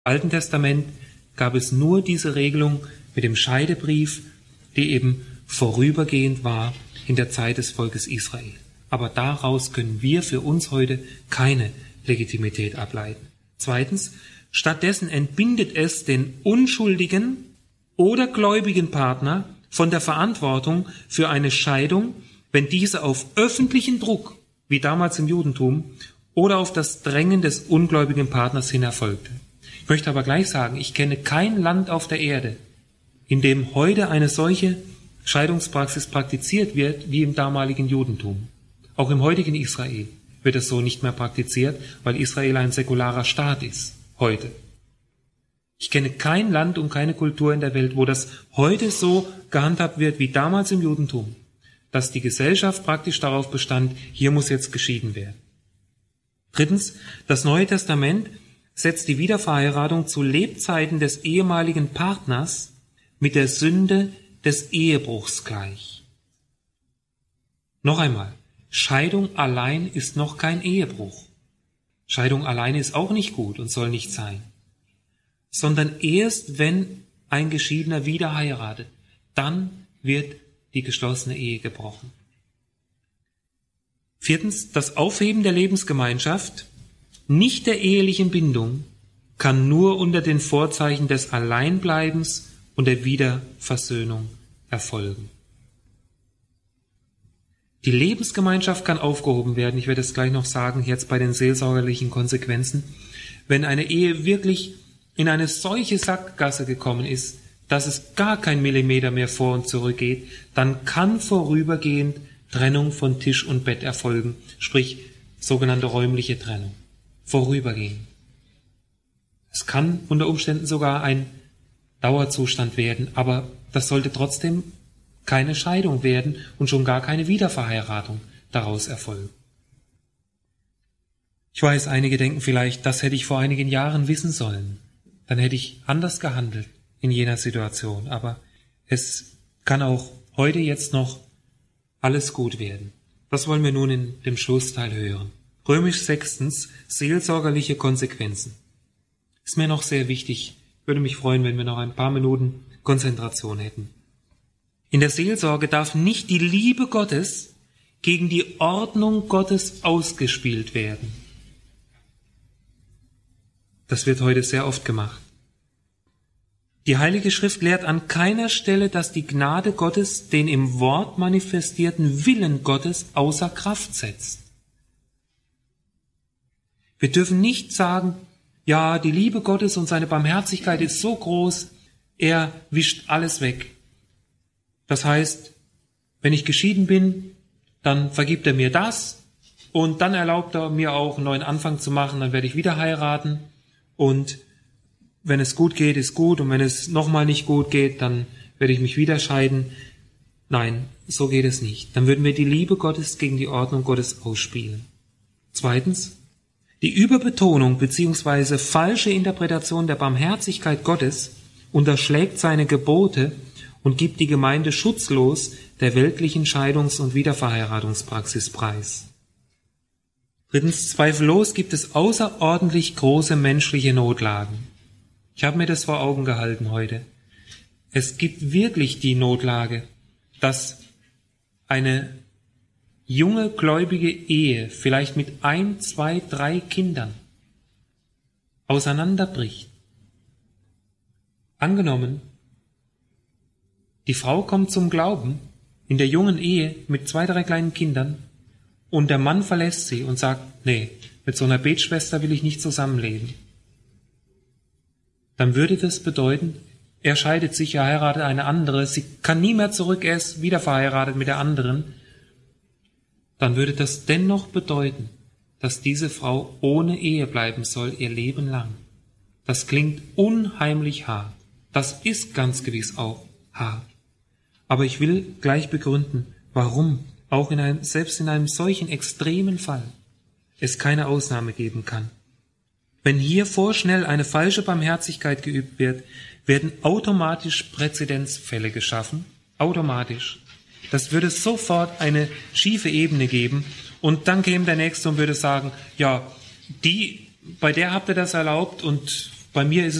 Alten Testament gab es nur diese Regelung mit dem Scheidebrief, die eben vorübergehend war in der Zeit des Volkes Israel. Aber daraus können wir für uns heute keine Legitimität ableiten. Zweitens, stattdessen entbindet es den unschuldigen oder gläubigen Partner von der Verantwortung für eine Scheidung, wenn diese auf öffentlichen Druck, wie damals im Judentum, oder auf das Drängen des ungläubigen Partners hin erfolgte. Ich möchte aber gleich sagen, ich kenne kein Land auf der Erde, in dem heute eine solche Scheidungspraxis praktiziert wird wie im damaligen Judentum. Auch im heutigen Israel wird es so nicht mehr praktiziert, weil Israel ein säkularer Staat ist, heute. Ich kenne kein Land und keine Kultur in der Welt, wo das heute so gehandhabt wird wie damals im Judentum, dass die Gesellschaft praktisch darauf bestand, hier muss jetzt geschieden werden. Drittens, das Neue Testament setzt die Wiederverheiratung zu Lebzeiten des ehemaligen Partners mit der Sünde des Ehebruchs gleich. Noch einmal, Scheidung allein ist noch kein Ehebruch. Scheidung alleine ist auch nicht gut und soll nicht sein. Sondern erst wenn ein Geschiedener wieder heiratet, dann wird die geschlossene Ehe gebrochen. Viertens, das Aufheben der Lebensgemeinschaft, nicht der ehelichen Bindung, kann nur unter den Vorzeichen des Alleinbleibens und der Wiederversöhnung erfolgen. Die Lebensgemeinschaft kann aufgehoben werden, ich werde es gleich noch sagen, jetzt bei den seelsorgerlichen Konsequenzen, wenn eine Ehe wirklich in eine solche Sackgasse gekommen ist, dass es gar kein Millimeter mehr vor und zurück geht, dann kann vorübergehend Trennung von Tisch und Bett erfolgen, sprich sogenannte räumliche Trennung. Vorübergehend. Es kann unter Umständen sogar ein Dauerzustand werden, aber das sollte trotzdem keine Scheidung werden und schon gar keine Wiederverheiratung daraus erfolgen. Ich weiß, einige denken vielleicht, das hätte ich vor einigen Jahren wissen sollen. Dann hätte ich anders gehandelt in jener Situation. Aber es kann auch heute jetzt noch alles gut werden. Das wollen wir nun in dem Schlussteil hören. Römisch 6. Seelsorgerliche Konsequenzen. Ist mir noch sehr wichtig. Würde mich freuen, wenn wir noch ein paar Minuten Konzentration hätten. In der Seelsorge darf nicht die Liebe Gottes gegen die Ordnung Gottes ausgespielt werden. Das wird heute sehr oft gemacht. Die Heilige Schrift lehrt an keiner Stelle, dass die Gnade Gottes den im Wort manifestierten Willen Gottes außer Kraft setzt. Wir dürfen nicht sagen, ja, die Liebe Gottes und seine Barmherzigkeit ist so groß, er wischt alles weg. Das heißt, wenn ich geschieden bin, dann vergibt er mir das und dann erlaubt er mir auch einen neuen Anfang zu machen, dann werde ich wieder heiraten und wenn es gut geht, ist gut und wenn es nochmal nicht gut geht, dann werde ich mich wieder scheiden. Nein, so geht es nicht. Dann würden wir die Liebe Gottes gegen die Ordnung Gottes ausspielen. Zweitens, die Überbetonung bzw. falsche Interpretation der Barmherzigkeit Gottes unterschlägt seine Gebote und gibt die Gemeinde schutzlos der weltlichen Scheidungs- und Wiederverheiratungspraxis preis. Drittens, zweifellos gibt es außerordentlich große menschliche Notlagen. Ich habe mir das vor Augen gehalten heute. Es gibt wirklich die Notlage, dass eine junge gläubige Ehe, vielleicht mit 1, 2, 3 Kindern, auseinanderbricht. Angenommen, die Frau kommt zum Glauben in der jungen Ehe mit 2, 3 kleinen Kindern und der Mann verlässt sie und sagt, nee, mit so einer Betschwester will ich nicht zusammenleben. Dann würde das bedeuten, er scheidet sich, er heiratet eine andere, sie kann nie mehr zurück, er ist wieder verheiratet mit der anderen. Dann würde das dennoch bedeuten, dass diese Frau ohne Ehe bleiben soll, ihr Leben lang. Das klingt unheimlich hart. Das ist ganz gewiss auch hart. Aber ich will gleich begründen, warum auch selbst in einem solchen extremen Fall es keine Ausnahme geben kann. Wenn hier vorschnell eine falsche Barmherzigkeit geübt wird, werden automatisch Präzedenzfälle geschaffen. Automatisch. Das würde sofort eine schiefe Ebene geben und dann käme der Nächste und würde sagen, ja, bei der habt ihr das erlaubt und Bei mir ist